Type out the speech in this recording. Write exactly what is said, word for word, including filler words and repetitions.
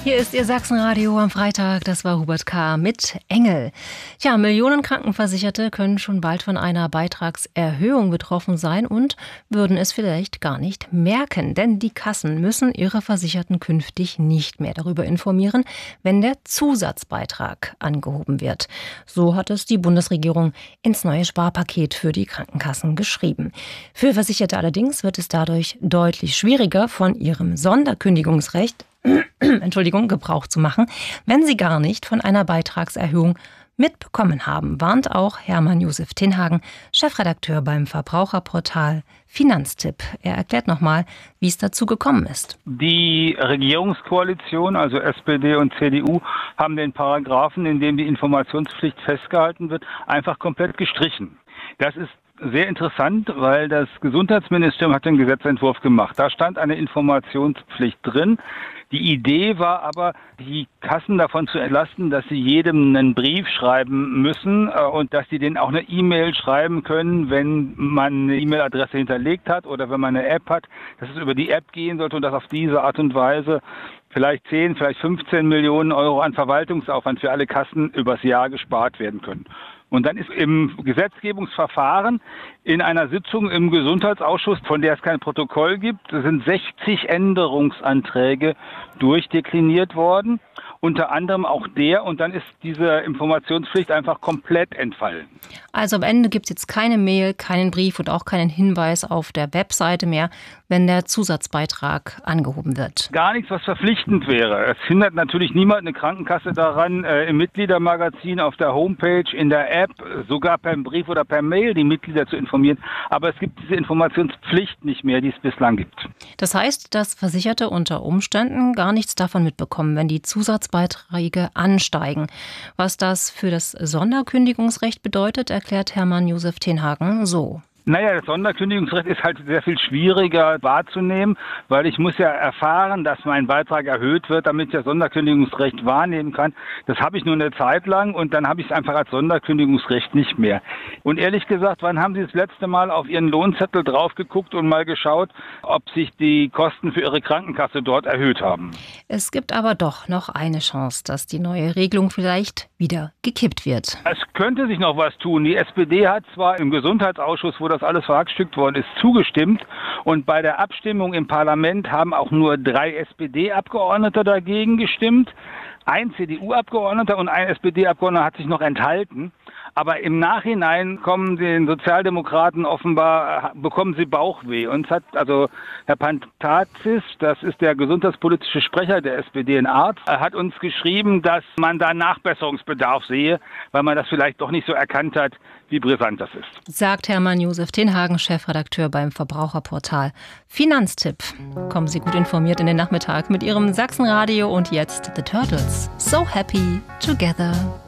Hier ist Ihr Sachsenradio am Freitag. Das war Hubert K. mit Engel. Tja, Millionen Krankenversicherte können schon bald von einer Beitragserhöhung betroffen sein und würden es vielleicht gar nicht merken. Denn die Kassen müssen ihre Versicherten künftig nicht mehr darüber informieren, wenn der Zusatzbeitrag angehoben wird. So hat es die Bundesregierung ins neue Sparpaket für die Krankenkassen geschrieben. Für Versicherte allerdings wird es dadurch deutlich schwieriger, von ihrem Sonderkündigungsrecht Entschuldigung, Gebrauch zu machen, wenn sie gar nicht von einer Beitragserhöhung mitbekommen haben, warnt auch Hermann Josef Tinhagen, Chefredakteur beim Verbraucherportal Finanztipp. Er erklärt nochmal, wie es dazu gekommen ist. Die Regierungskoalition, also S P D und C D U, haben den Paragraphen, in dem die Informationspflicht festgehalten wird, einfach komplett gestrichen. Das ist sehr interessant, weil das Gesundheitsministerium hat den Gesetzentwurf gemacht. Da stand eine Informationspflicht drin. Die Idee war aber, die Kassen davon zu entlasten, dass sie jedem einen Brief schreiben müssen und dass sie denen auch eine E-Mail schreiben können, wenn man eine E-Mail-Adresse hinterlegt hat oder wenn man eine App hat, dass es über die App gehen sollte und dass auf diese Art und Weise vielleicht zehn, vielleicht fünfzehn Millionen Euro an Verwaltungsaufwand für alle Kassen übers Jahr gespart werden können. Und dann ist im Gesetzgebungsverfahren in einer Sitzung im Gesundheitsausschuss, von der es kein Protokoll gibt, sind sechzig Änderungsanträge durchdekliniert worden, unter anderem auch der, und dann ist diese Informationspflicht einfach komplett entfallen. Also am Ende gibt es jetzt keine Mail, keinen Brief und auch keinen Hinweis auf der Webseite mehr, wenn der Zusatzbeitrag angehoben wird. Gar nichts, was verpflichtend wäre. Es hindert natürlich niemand eine Krankenkasse daran, äh, im Mitgliedermagazin, auf der Homepage, in der App, sogar per Brief oder per Mail die Mitglieder zu informieren. Aber es gibt diese Informationspflicht nicht mehr, die es bislang gibt. Das heißt, dass Versicherte unter Umständen gar nichts davon mitbekommen, wenn die Zusatzbeiträge ansteigen. Was das für das Sonderkündigungsrecht bedeutet, erklärt Hermann Josef Tinhagen so. Naja, das Sonderkündigungsrecht ist halt sehr viel schwieriger wahrzunehmen, weil ich muss ja erfahren, dass mein Beitrag erhöht wird, damit ich das Sonderkündigungsrecht wahrnehmen kann. Das habe ich nur eine Zeit lang und dann habe ich es einfach als Sonderkündigungsrecht nicht mehr. Und ehrlich gesagt, wann haben Sie das letzte Mal auf Ihren Lohnzettel drauf geguckt und mal geschaut, ob sich die Kosten für Ihre Krankenkasse dort erhöht haben? Es gibt aber doch noch eine Chance, dass die neue Regelung vielleicht wieder gekippt wird. Es könnte sich noch was tun. Die S P D hat zwar im Gesundheitsausschuss, wo das alles verhackstückt worden ist, zugestimmt. Und bei der Abstimmung im Parlament haben auch nur drei S P D-Abgeordnete dagegen gestimmt. Ein C D U-Abgeordneter und ein S P D-Abgeordneter hat sich noch enthalten. Aber im Nachhinein kommen den Sozialdemokraten offenbar, bekommen sie Bauchweh. Und es hat also Herr Pantazis, das ist der gesundheitspolitische Sprecher der S P D, ein Arzt, hat uns geschrieben, dass man da Nachbesserungsbedarf sehe, weil man das vielleicht doch nicht so erkannt hat, wie brisant das ist. Sagt Hermann Josef Tinhagen, Chefredakteur beim Verbraucherportal Finanztipp. Kommen Sie gut informiert in den Nachmittag mit Ihrem Sachsenradio und jetzt The Turtles. So happy together.